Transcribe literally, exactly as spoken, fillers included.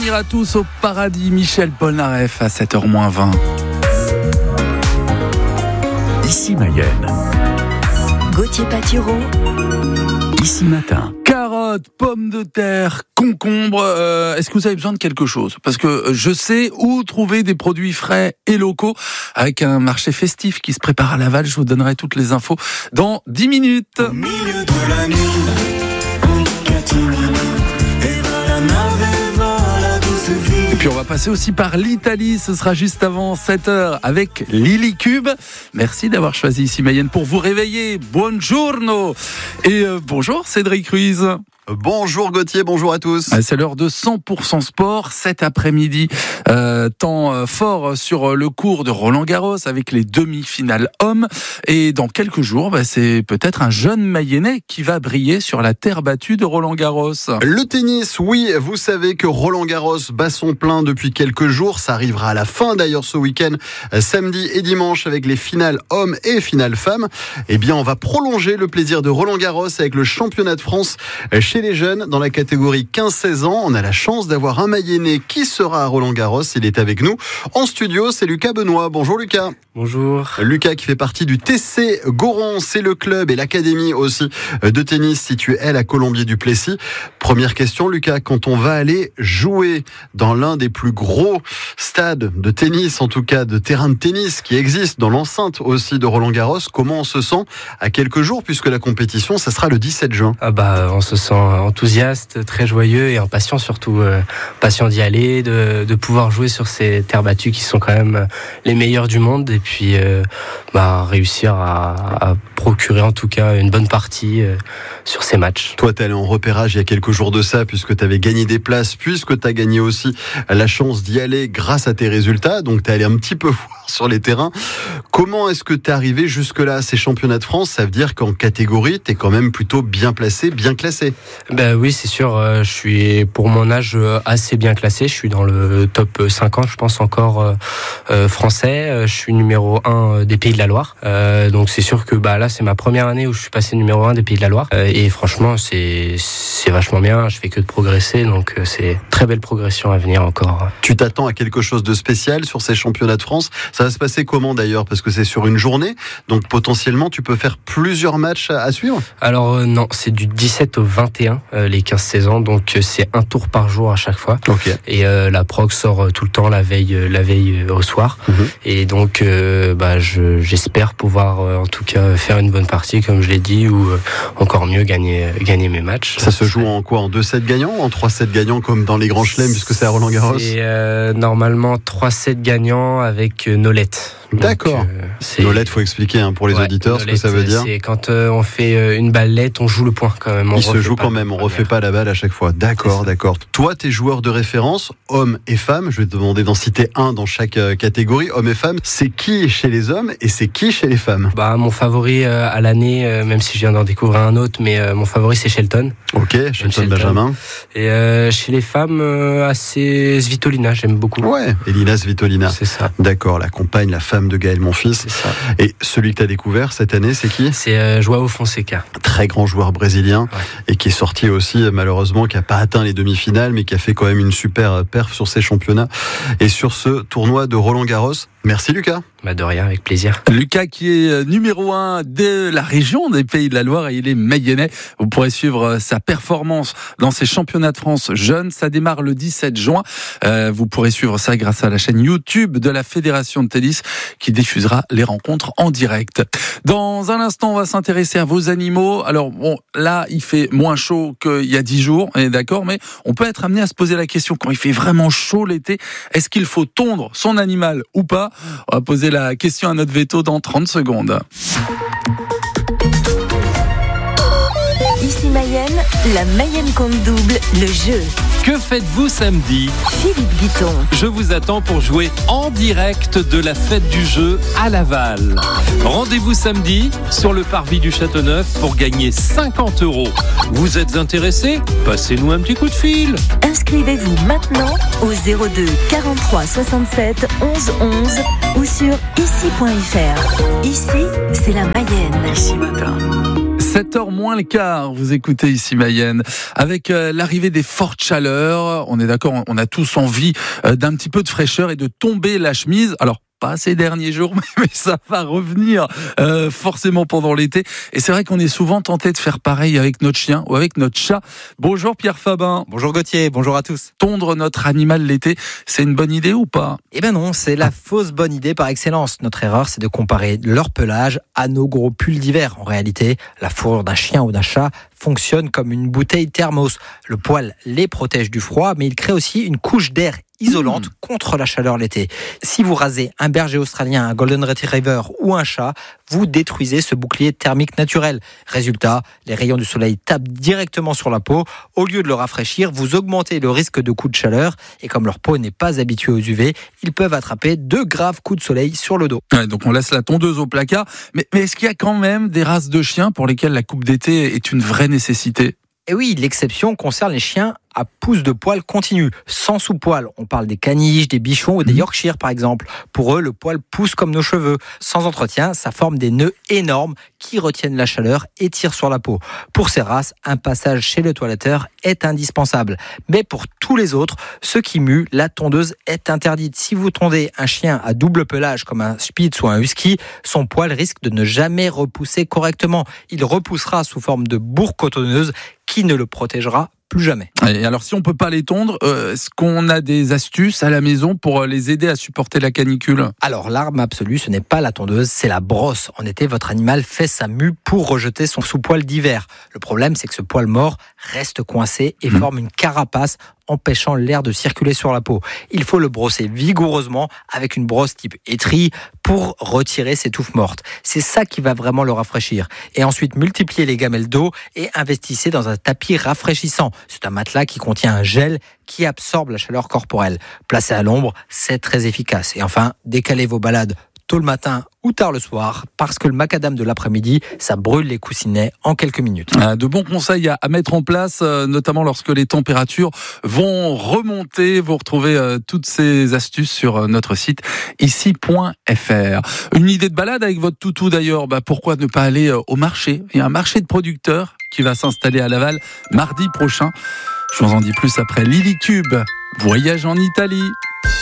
ira tous au paradis. Michel Polnareff à sept heures moins vingt. Ici Mayenne. Gauthier Patureau. Ici Matin. Carottes, pommes de terre, concombres, euh, est-ce que vous avez besoin de quelque chose ? Parce que je sais où trouver des produits frais et locaux avec un marché festif qui se prépare à Laval. Je vous donnerai toutes les infos dans dix minutes. Au milieu de la nuit, et voilà, navette, voilà, douce vie. Et puis on va passer aussi par l'Italie, ce sera juste avant sept heures avec Lily Cube. Merci d'avoir choisi Ici Mayenne pour vous réveiller. Buongiorno. Et euh, bonjour Cédric Ruiz. Bonjour Gauthier, bonjour à tous. C'est l'heure de cent pour cent sport cet après-midi. Euh, temps fort sur le cours de Roland-Garros avec les demi-finales hommes. Et dans quelques jours, bah, c'est peut-être un jeune Mayennais qui va briller sur la terre battue de Roland-Garros. Le tennis, oui, vous savez que Roland-Garros bat son plein depuis quelques jours. Ça arrivera à la fin d'ailleurs ce week-end, samedi et dimanche avec les finales hommes et finales femmes. Eh bien, on va prolonger le plaisir de Roland-Garros avec le championnat de France chez les jeunes dans la catégorie quinze seize ans. On a la chance d'avoir un Mayennais qui sera à Roland-Garros. Il est avec nous en studio, c'est Lucas Benoît. Bonjour Lucas. Bonjour. Lucas qui fait partie du T C Goron, c'est le club et l'académie aussi de tennis située elle à Colombier-du-Plessis. Première question Lucas, quand on va aller jouer dans l'un des plus gros stades de tennis, en tout cas de terrain de tennis qui existe dans l'enceinte aussi de Roland-Garros, comment on se sent à quelques jours puisque la compétition ça sera le dix-sept juin? Ah bah on se sent enthousiaste, très joyeux et impatient surtout, euh, patient d'y aller, de, de pouvoir jouer sur ces terres battues qui sont quand même les meilleures du monde et puis euh, bah, réussir à, à procurer en tout cas une bonne partie euh, sur ces matchs. Toi t'es allé en repérage il y a quelques jours de ça puisque tu avais gagné des places, puisque tu as gagné aussi la chance d'y aller grâce à tes résultats, donc tu es allé un petit peu voir sur les terrains. Comment est-ce que tu es arrivé jusque-là à ces championnats de France? Ça veut dire qu'en catégorie tu es quand même plutôt bien placé, bien classé. Ben oui, c'est sûr, euh, je suis pour mon âge assez bien classé, je suis dans le top cinquante, je pense encore euh, euh, français, je suis numéro un des Pays de la Loire, euh, donc c'est sûr que bah, là c'est ma première année où je suis passé numéro un des Pays de la Loire, euh, et franchement c'est, c'est vachement bien, je fais que de progresser, donc euh, c'est très belle progression à venir encore. Tu t'attends à quelque chose de spécial sur ces championnats de France? Ça va se passer comment d'ailleurs? Parce que c'est sur une journée, donc potentiellement tu peux faire plusieurs matchs à, à suivre? Alors euh, non, c'est du dix-sept au vingt et un, euh, les quinze seize ans, donc euh, c'est un tour par jour à chaque fois. Okay. Et euh, la prog sort euh, tout le temps la veille, euh, la veille euh, au soir. Mm-hmm. Et donc euh, bah, je, j'espère pouvoir euh, en tout cas faire une bonne partie, comme je l'ai dit, ou euh, encore mieux gagner, euh, gagner mes matchs. Ça se joue en quoi? En deux sets gagnants ou en trois sets gagnants comme dans les grands chelems puisque c'est à Roland-Garros? C'est euh, normalement trois sets gagnants avec euh, nolette. D'accord. Euh, nolette, faut expliquer hein, pour les ouais, auditeurs nolette, ce que ça veut dire. C'est quand euh, on fait euh, une ballette, on joue le point quand même. On Il se joue quand même, on refait pas la balle à chaque fois. D'accord, d'accord. Toi, tes joueurs de référence, hommes et femmes, je vais te demander d'en citer un dans chaque euh, catégorie, hommes et femmes. C'est qui chez les hommes et c'est qui chez les femmes? Bah mon favori euh, à l'année, euh, même si je viens d'en découvrir un autre, mais euh, mon favori c'est Shelton. Ok, Shelton, Shelton. Benjamin. Et euh, chez les femmes, euh, assez Svitolina, j'aime beaucoup. Ouais, Elina Svitolina. C'est ça. D'accord, la compagne, la femme de Gaël Monfils. C'est ça. Et celui que tu as découvert cette année, c'est qui? C'est euh, Joao Fonseca. Très grand joueur brésilien, ouais. Et qui est sorti aussi, malheureusement, qui n'a pas atteint les demi-finales, mais qui a fait quand même une super perf sur ses championnats et sur ce tournoi de Roland-Garros. Merci Lucas. Bah de rien, avec plaisir. Lucas qui est numéro un de la région des Pays de la Loire et il est mayennais. Vous pourrez suivre sa performance dans ces championnats de France jeunes. Ça démarre le dix-sept juin. Euh, vous pourrez suivre ça grâce à la chaîne YouTube de la Fédération de tennis qui diffusera les rencontres en direct. Dans un instant, on va s'intéresser à vos animaux. Alors bon, là, il fait moins chaud qu'il y a dix jours, on est d'accord, mais on peut être amené à se poser la question, quand il fait vraiment chaud l'été, est-ce qu'il faut tondre son animal ou pas? On va poser la question à notre veto dans trente secondes. Ici Mayenne, la Mayenne compte double, le jeu. Que faites-vous samedi? Philippe Guiton. Je vous attends pour jouer en direct de la fête du jeu à Laval. Rendez-vous samedi sur le parvis du Châteauneuf pour gagner cinquante euros. Vous êtes intéressé? Passez-nous un petit coup de fil. Inscrivez-vous maintenant au zéro deux quarante-trois soixante-sept onze onze ou sur ici point f r. Ici, c'est la Mayenne. Ici Matin. sept heures moins le quart, vous écoutez ici Mayenne. Avec euh, l'arrivée des fortes chaleurs, on est d'accord, on a tous envie euh, d'un petit peu de fraîcheur et de tomber la chemise. Alors, pas ces derniers jours, mais ça va revenir euh, forcément pendant l'été. Et c'est vrai qu'on est souvent tenté de faire pareil avec notre chien ou avec notre chat. Bonjour Pierre Fabin. Bonjour Gauthier, bonjour à tous. Tondre notre animal l'été, c'est une bonne idée ou pas ? Eh ben non, c'est la fausse bonne idée par excellence. Notre erreur, c'est de comparer leur pelage à nos gros pulls d'hiver. En réalité, la fourrure d'un chien ou d'un chat fonctionne comme une bouteille thermos. Le poil les protège du froid, mais il crée aussi une couche d'air isolante mmh. contre la chaleur l'été. Si vous rasez un berger australien, un golden retriever ou un chat, vous détruisez ce bouclier thermique naturel. Résultat, les rayons du soleil tapent directement sur la peau. Au lieu de le rafraîchir, vous augmentez le risque de coups de chaleur. Et comme leur peau n'est pas habituée aux U V, ils peuvent attraper de graves coups de soleil sur le dos. Ouais, donc on laisse la tondeuse au placard. Mais, mais est-ce qu'il y a quand même des races de chiens pour lesquelles la coupe d'été est une vraie nécessité ? Et oui, l'exception concerne les chiens à pouce de poil continu, sans sous-poil. On parle des caniches, des bichons ou des Yorkshire par exemple. Pour eux, le poil pousse comme nos cheveux. Sans entretien, ça forme des nœuds énormes qui retiennent la chaleur et tirent sur la peau. Pour ces races, un passage chez le toiletteur est indispensable. Mais pour tous les autres, ceux qui muent, la tondeuse est interdite. Si vous tondez un chien à double pelage comme un Spitz ou un Husky, son poil risque de ne jamais repousser correctement. Il repoussera sous forme de bourre cotonneuse qui ne le protégera plus jamais. Et alors, si on peut pas les tondre, euh, est-ce qu'on a des astuces à la maison pour les aider à supporter la canicule ? Alors, l'arme absolue, ce n'est pas la tondeuse, c'est la brosse. En été, votre animal fait sa mue pour rejeter son sous-poil d'hiver. Le problème, c'est que ce poil mort reste coincé et mmh. forme une carapace empêchant l'air de circuler sur la peau. Il faut le brosser vigoureusement avec une brosse type étrie pour retirer ces touffes mortes. C'est ça qui va vraiment le rafraîchir. Et ensuite, multipliez les gamelles d'eau et investissez dans un tapis rafraîchissant. C'est un matelas qui contient un gel qui absorbe la chaleur corporelle. Placé à l'ombre, c'est très efficace. Et enfin, décalez vos balades tôt le matin ou tard le soir, parce que le macadam de l'après-midi, ça brûle les coussinets en quelques minutes. De bons conseils à mettre en place, notamment lorsque les températures vont remonter. Vous retrouvez toutes ces astuces sur notre site ici point f r. Une idée de balade avec votre toutou d'ailleurs, bah pourquoi ne pas aller au marché ? Il y a un marché de producteurs qui va s'installer à Laval mardi prochain. Je vous en dis plus après Lily Cube, voyage en Italie.